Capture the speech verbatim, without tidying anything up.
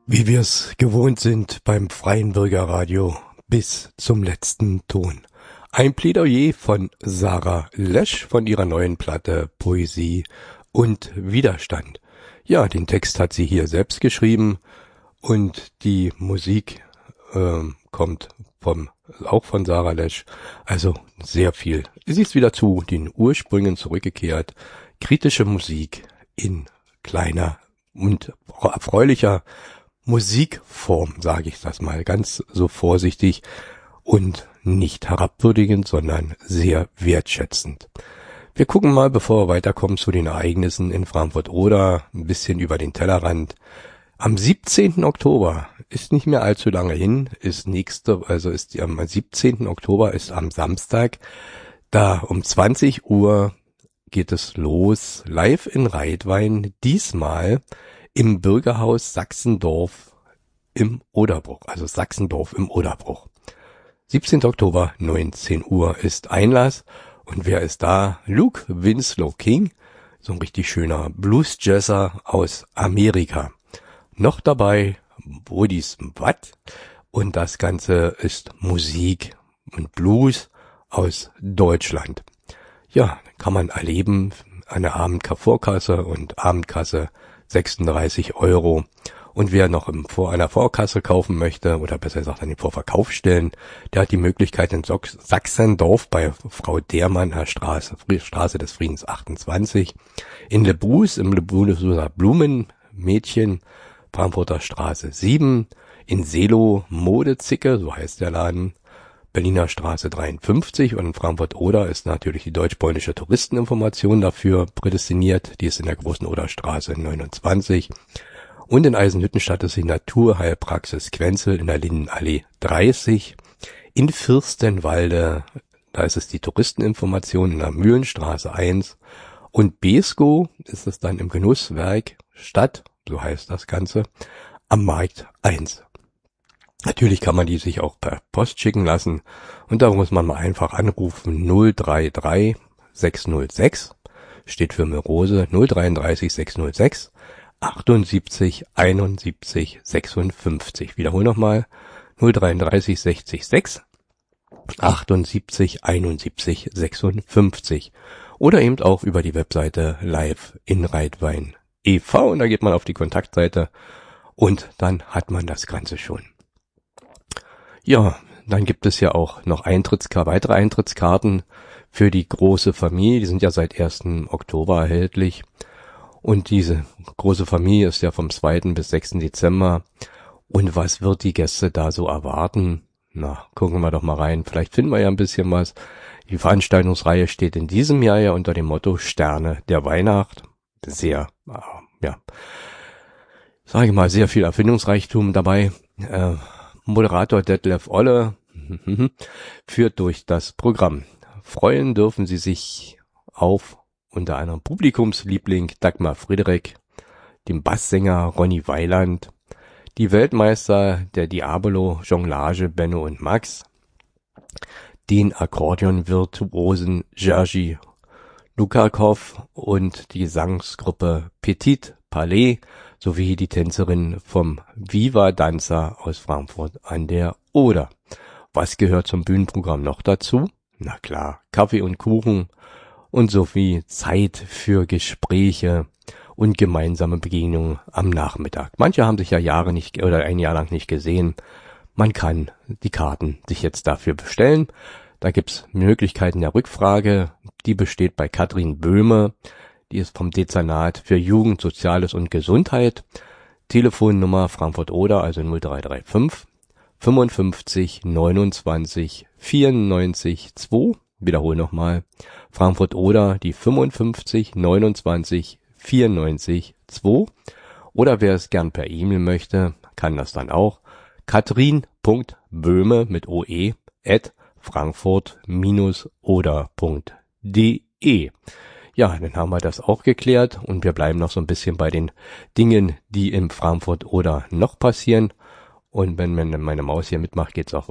Wie wir es gewohnt sind beim Freien Bürgerradio, bis zum letzten Ton. Ein Plädoyer von Sarah Lesch von ihrer neuen Platte Poesie und Widerstand. Ja, den Text hat sie hier selbst geschrieben und die Musik äh, kommt vom, auch von Sarah Lesch. Also sehr viel. Sie ist wieder zu den Ursprüngen zurückgekehrt. Kritische Musik in kleiner und erfreulicher Musikform, sage ich das mal ganz so vorsichtig und nicht herabwürdigend, sondern sehr wertschätzend. Wir gucken mal, bevor wir weiterkommen, zu den Ereignissen in Frankfurt-Oder, ein bisschen über den Tellerrand. Am siebzehnten Oktober, ist nicht mehr allzu lange hin, ist nächste, also ist die, am siebzehnten Oktober ist am Samstag, da um zwanzig Uhr geht es los, live in Reitwein, diesmal im Bürgerhaus Sachsendorf im Oderbruch, also Sachsendorf im Oderbruch. siebzehnten Oktober, neunzehn Uhr ist Einlass. Und wer ist da? Luke Winslow King, so ein richtig schöner Blues-Jazzer aus Amerika. Noch dabei Bodis Watt und das Ganze ist Musik und Blues aus Deutschland. Ja, kann man erleben, eine Abendvorkasse und Abendkasse sechsunddreißig Euro. Und wer noch im Vor einer Vorkasse kaufen möchte, oder besser gesagt an den Vorverkauf stellen, der hat die Möglichkeit in Sachsendorf bei Frau Dermanner Straße, Straße des Friedens achtundzwanzig, in Le Brousse, im Le Brousse Blumenmädchen, Frankfurter Straße sieben, in Selo Modezicke, so heißt der Laden, Berliner Straße dreiundfünfzig und in Frankfurt-Oder ist natürlich die deutsch-polnische Touristeninformation dafür prädestiniert. Die ist in der Großen Oderstraße neunundzwanzig. Und in Eisenhüttenstadt ist die Naturheilpraxis Quenzel in der Lindenallee dreißig. In Fürstenwalde, da ist es die Touristeninformation in der Mühlenstraße eins. Und Beeskow ist es dann im Genusswerk Stadt, so heißt das Ganze, am Markt eins. Natürlich kann man die sich auch per Post schicken lassen und da muss man mal einfach anrufen null drei drei sechs null sechs, steht für Mirose, null drei drei sechs null sechs achtundsiebzig einundsiebzig sechsundfünfzig. Wiederhol nochmal null drei drei sechs sechs achtundsiebzig einundsiebzig sechsundfünfzig oder eben auch über die Webseite Live in Reitwein e V und da geht man auf die Kontaktseite und dann hat man das Ganze schon. Ja, dann gibt es ja auch noch Eintrittskarten, weitere Eintrittskarten für die große Familie. Die sind ja seit ersten Oktober erhältlich. Und diese große Familie ist ja vom zweiten bis sechsten Dezember. Und was wird die Gäste da so erwarten? Na, gucken wir doch mal rein. Vielleicht finden wir ja ein bisschen was. Die Veranstaltungsreihe steht in diesem Jahr ja unter dem Motto Sterne der Weihnacht. Sehr, ja, sage ich mal, sehr viel Erfindungsreichtum dabei. Äh, Moderator Detlef Olle führt durch das Programm. Freuen dürfen Sie sich auf unter anderem Publikumsliebling Dagmar Friedrich, dem Basssänger Ronny Weiland, die Weltmeister der Diabolo Jonglage Benno und Max, den Akkordeonvirtuosen Jerzy Lukakow und die Gesangsgruppe Petit Palais sowie die Tänzerin vom Viva Danza aus Frankfurt an der Oder. Was gehört zum Bühnenprogramm noch dazu? Na klar, Kaffee und Kuchen und sowie Zeit für Gespräche und gemeinsame Begegnungen am Nachmittag. Manche haben sich ja Jahre nicht oder ein Jahr lang nicht gesehen. Man kann die Karten sich jetzt dafür bestellen. Da gibt's Möglichkeiten der Rückfrage. Die besteht bei Katrin Böhme. Die ist vom Dezernat für Jugend, Soziales und Gesundheit. Telefonnummer Frankfurt-Oder, also null drei drei fünf fünfundfünfzig neunundzwanzig vierundneunzig zwei. Wiederhol nochmal. Frankfurt-Oder, die fünfundfünfzig neunundzwanzig vierundneunzig zwei. Oder wer es gern per E-Mail möchte, kann das dann auch. Katrin.böhme mit O E at frankfurt-oder punkt de. Ja, dann haben wir das auch geklärt und wir bleiben noch so ein bisschen bei den Dingen, die in Frankfurt oder noch passieren. Und wenn meine Maus hier mitmacht, geht's auch